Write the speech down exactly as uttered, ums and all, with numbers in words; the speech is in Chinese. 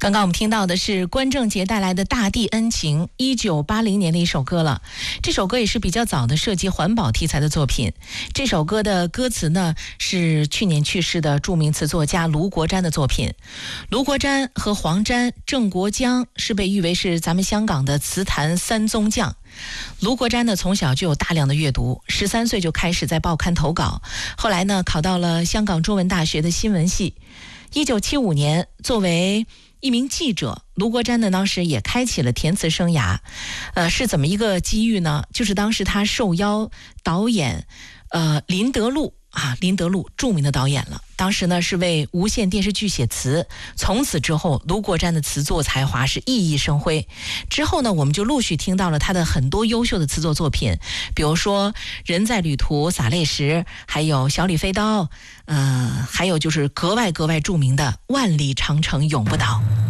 刚刚我们听到的是关正杰带来的《大地恩情》，一九八零年的一首歌了。这首歌也是比较早的涉及环保题材的作品。这首歌的歌词呢是去年去世的著名词作家卢国詹的作品。卢国詹和黄沾、郑国江是被誉为是咱们香港的词坛三宗匠。卢国詹呢从小就有大量的阅读，十三岁就开始在报刊投稿，后来呢考到了香港中文大学的新闻系。一九七五年，作为一名记者，卢国詹呢当时也开启了填词生涯。呃，是怎么一个机遇呢？就是当时他受邀导演呃林德禄啊，林德禄著名的导演了。当时呢是为无线电视剧写词，从此之后卢国詹的词作才华是熠熠生辉。之后呢我们就陆续听到了他的很多优秀的词作作品，比如说人在旅途洒泪时，还有小李飞刀，呃，还有就是格外格外著名的万里长城永不倒。